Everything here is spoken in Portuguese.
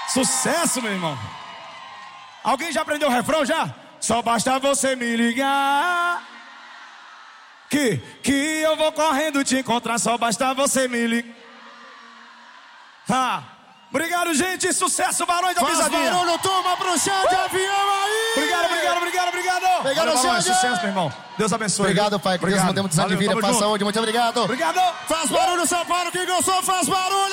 Sucesso, meu irmão. Alguém já aprendeu o refrão já? Só basta você me ligar que eu vou correndo te encontrar. Só basta você me ligar. Obrigado, gente. Sucesso, Barões da Pisadinha. Faz barulho, turma, pro chão de avião aí. Obrigado. Obrigado, Xande. Sucesso, meu irmão. Deus abençoe. Obrigado, pai. Que Deus nos dê muitos anos de vida. Paz, saúde. Muito obrigado. Obrigado. Faz barulho, São Paulo. Quem gostou, faz barulho.